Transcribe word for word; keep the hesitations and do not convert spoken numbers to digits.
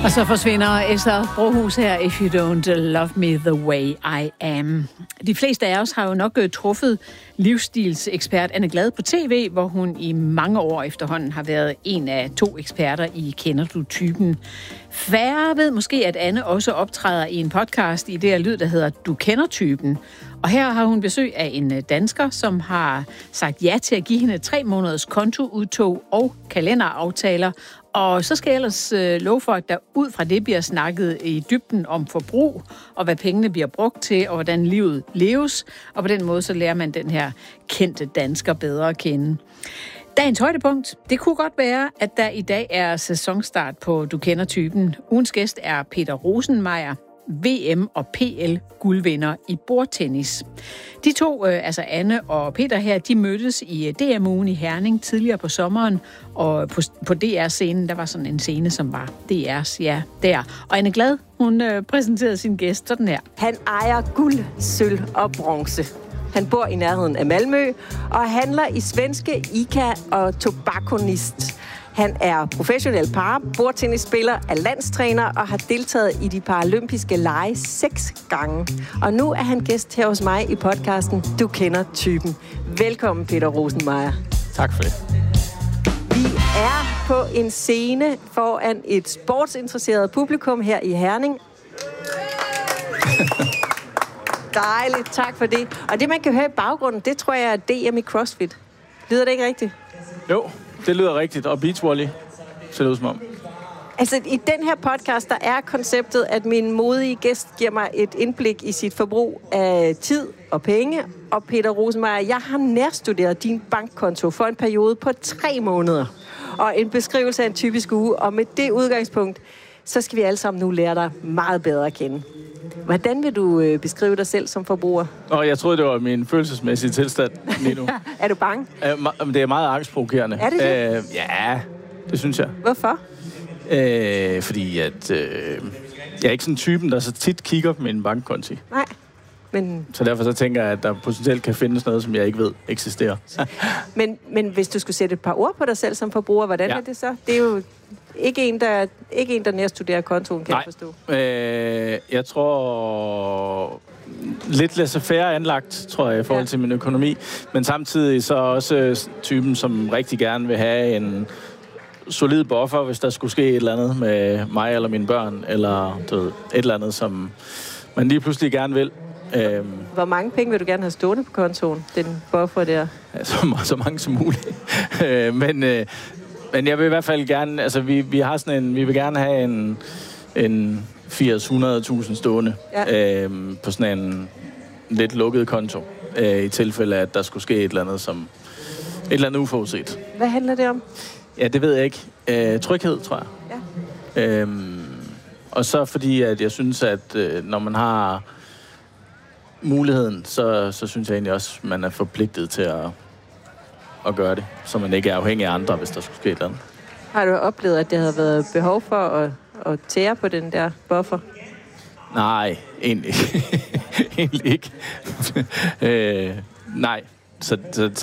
Og så forsvinder Esther Brohus her, If You Don't Love Me The Way I Am. De fleste af os har jo nok truffet livsstilsekspert Anne Glad på tv, hvor hun i mange år efterhånden har været en af to eksperter i Kender Du Typen. Færre ved måske, at Anne også optræder i en podcast i det her lyd, der hedder Du Kender Typen. Og her har hun besøg af en dansker, som har sagt ja til at give hende tre måneders kontoudtog og kalenderaftaler. Og så skal jeg ellers øh, love for, at der ud fra det bliver snakket i dybden om forbrug, og hvad pengene bliver brugt til, og hvordan livet leves. Og på den måde, så lærer man den her kendte dansker bedre at kende. Dagens højdepunkt, det kunne godt være, at der i dag er sæsonstart på Du Kender Typen. Ugens gæst er Peter Rosenmeier, V M og P L guldvinder i bordtennis. De to, altså Anne og Peter her, de mødtes i D M-ugen i Herning tidligere på sommeren, og på, på D R-scenen, der var sådan en scene, som var D R's, ja, der. Og Anne Glad, hun øh, præsenterede sin gæst sådan her. Han ejer guld, sølv og bronze. Han bor i nærheden af Malmø og handler i svenske ICA og Tobacconist. Han er professionel par, bordtennisspiller, er landstræner og har deltaget i de paralympiske lege seks gange. Og nu er han gæst her hos mig i podcasten Du Kender Typen. Velkommen, Peter Rosenmeier. Tak for det. Vi er på en scene foran et sportsinteresseret publikum her i Herning. Dejligt, tak for det. Og det, man kan høre i baggrunden, det tror jeg er D M i CrossFit. Lyder det ikke rigtigt? Jo, det lyder rigtigt. Og beachvolley ser det ud som om. Altså, i den her podcast, der er konceptet, at min modige gæst giver mig et indblik i sit forbrug af tid og penge. Og Peter Rosenmeier, jeg har nærstuderet din bankkonto for en periode på tre måneder. Og en beskrivelse af en typisk uge. Og med det udgangspunkt, så skal vi alle sammen nu lære dig meget bedre at kende. Hvordan vil du øh, beskrive dig selv som forbruger? Og jeg troede, det var min følelsesmæssige tilstand lige nu. Er du bange? Det er meget angstprovokerende. Er det det? Øh, ja, det synes jeg. Hvorfor? Øh, fordi at, øh, jeg er ikke sådan typen, der så tit kigger på min bankkonti. Nej, men... Så derfor så tænker jeg, at der potentielt kan findes noget, som jeg ikke ved eksisterer. men, men hvis du skulle sætte et par ord på dig selv som forbruger, hvordan ja. er det så? Det er jo ikke en, der, ikke en, der nærstuderer kontoen, kan Nej. jeg forstå. Øh, jeg tror... Lidt laissez-faire anlagt, tror jeg, i forhold ja. til min økonomi. Men samtidig så også typen, som rigtig gerne vil have en solid buffer, hvis der skulle ske et eller andet med mig eller mine børn, eller du ved, et eller andet, som man lige pludselig gerne vil. Øhm, Hvor mange penge vil du gerne have stående på kontoen, den buffer der? Ja, så, så mange som muligt. men, øh, men jeg vil i hvert fald gerne, altså vi, vi har sådan en, vi vil gerne have en, en firs til hundrede tusind stående ja. øhm, på sådan en lidt lukket konto, øh, i tilfælde af, at der skulle ske et eller andet, som et eller andet uforudset. Hvad handler det om? Ja, det ved jeg ikke. Øh, tryghed, tror jeg. Ja. Øhm, og så fordi, at jeg synes, at øh, når man har muligheden, så, så synes jeg egentlig også, at man er forpligtet til at, at gøre det, så man ikke er afhængig af andre, hvis der skulle ske et eller andet. Har du oplevet, at det havde været behov for at, at tære på den der buffer? Nej, egentlig, egentlig ikke. øh, nej, så, så,